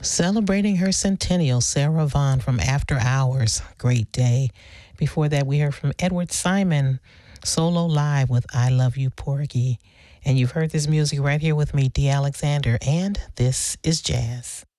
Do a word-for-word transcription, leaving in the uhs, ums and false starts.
Celebrating her centennial, Sarah Vaughan from After Hours. Great day. Before that, we heard from Edward Simon, solo live with I Love You, Porgy. And you've heard this music right here with me, Dee Alexander, and this is Jazz.